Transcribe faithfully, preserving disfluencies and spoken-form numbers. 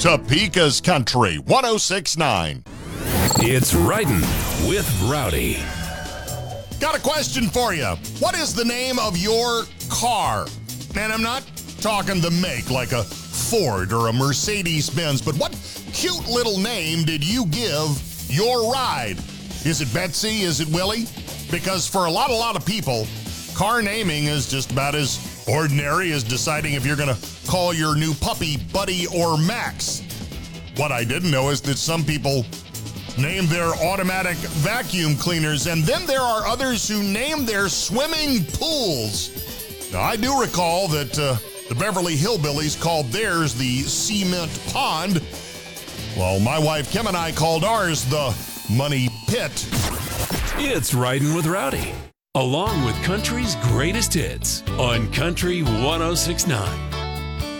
Topeka's Country one oh six point nine. It's Riding with Rowdy. Got a question for you. What is the name of your car? And I'm not talking the make like a Ford or a Mercedes-Benz, but what cute little name did you give your ride? Is it Betsy? Is it Willie? Because for a lot, a lot of people, car naming is just about as ordinary as deciding if you're going to call your new puppy Buddy or Max. What I didn't know is that some people name their automatic vacuum cleaners, and then there are others who name their swimming pools. Now, I do recall that uh, the Beverly Hillbillies called theirs the Cement Pond, while my wife Kim and I called ours the Money Pit. It's Riding with Rowdy, along with country's greatest hits on Country one oh six point nine.